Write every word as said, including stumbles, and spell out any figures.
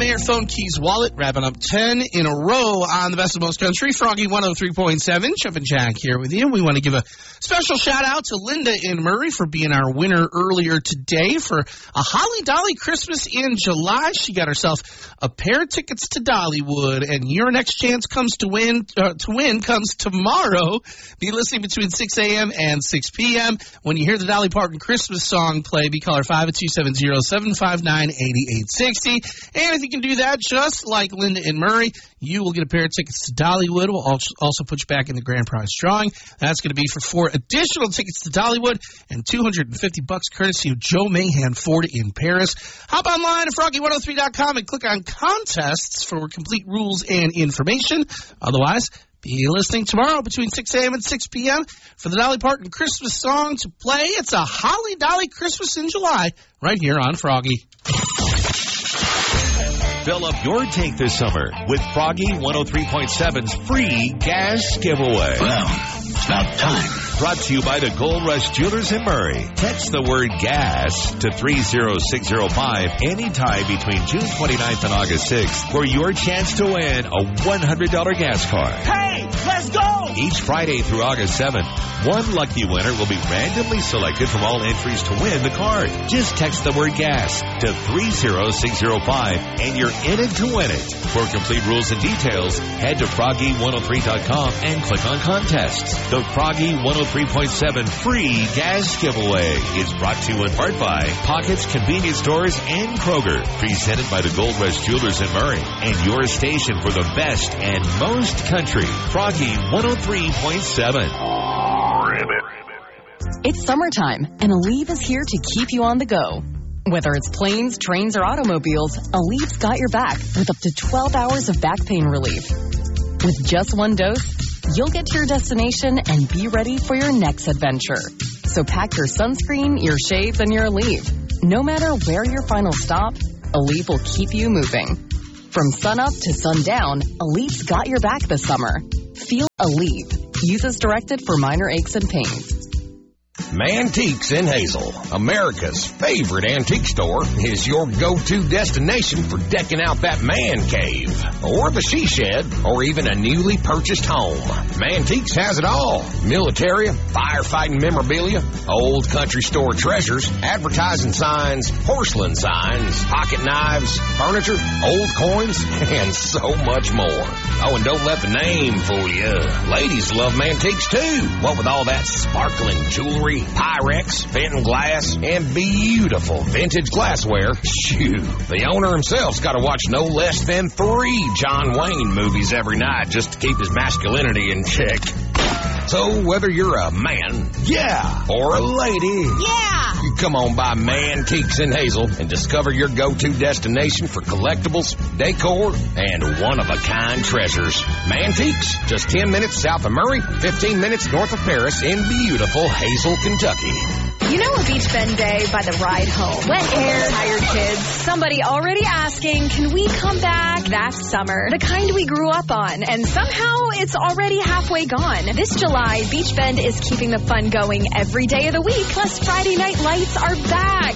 your phone, keys, wallet, wrapping up ten in a row on the best of most country. Froggy one oh three point seven, Chup and Jack here with you. We want to give a special shout out to Linda in Murray for being our winner earlier today for a Holly Dolly Christmas in July. She got herself a pair of tickets to Dollywood, and your next chance comes to win uh, to win comes tomorrow. Be listening between six a.m. and six p.m. When you hear the Dolly Parton Christmas song play, be caller five at two seven zero, seven five nine, eight eight six zero. And if you can do that, just like Linda in Murray, you will get a pair of tickets to Dollywood. We'll also put you back in the grand prize drawing. That's going to be for four additional tickets to Dollywood and two hundred fifty bucks courtesy of Joe Mahan Ford in Paris. Hop online at froggy one oh three dot com and click on contests for complete rules and information. Otherwise, be listening tomorrow between six a.m. and six p.m. for the Dolly Parton Christmas song to play. It's a Holly Dolly Christmas in July right here on Froggy. Fill up your tank this summer with Froggy one oh three point seven's free gas giveaway. Well, it's about time. Brought to you by the Gold Rush Jewelers in Murray. Text the word gas to three zero six zero five anytime between June twenty-ninth and August sixth for your chance to win a one hundred dollars gas card. Hey, let's go! Each Friday through August seventh, one lucky winner will be randomly selected from all entries to win the card. Just text the word gas to three zero six zero five and you're in it to win it. For complete rules and details, head to froggy one oh three dot com and click on contests. The Froggy one oh three point seven free gas giveaway is brought to you in part by Pockets Convenience Stores and Kroger. Presented by the Gold Rush Jewelers in Murray and your station for the best and most country. Froggy one oh three point seven. It's summertime, and Aleve is here to keep you on the go. Whether it's planes, trains, or automobiles, Aleve's got your back with up to twelve hours of back pain relief. With just one dose, you'll get to your destination and be ready for your next adventure. So pack your sunscreen, your shades, and your Aleve. No matter where your final stop, Aleve will keep you moving. From sunup to sundown, Aleve's got your back this summer. Feel Aleve. Use as directed for minor aches and pains. Mantiques in Hazel, America's favorite antique store, is your go-to destination for decking out that man cave, or the she shed, or even a newly purchased home. Mantiques has it all. Military, firefighting memorabilia, old country store treasures, advertising signs, porcelain signs, pocket knives, furniture, old coins, and so much more. Oh, and don't let the name fool you. Ladies love Mantiques too. What with all that sparkling jewelry, Pyrex, Fenton glass, and beautiful vintage glassware, shoo, the owner himself's got to watch no less than three John Wayne movies every night just to keep his masculinity in check. So whether you're a man, yeah, or a lady, yeah, you come on by Mantiques in Hazel and discover your go-to destination for collectibles, decor, and one-of-a-kind treasures. Mantiques, just ten minutes south of Murray, fifteen minutes north of Paris in beautiful Hazel, Kentucky. You know a Beach Bend day by the ride home. Wet hair, tired kids, somebody already asking, can we come back? That's summer, the kind we grew up on, and somehow it's already halfway gone. This July, Beach Bend is keeping the fun going every day of the week, plus Friday Night Lights are back.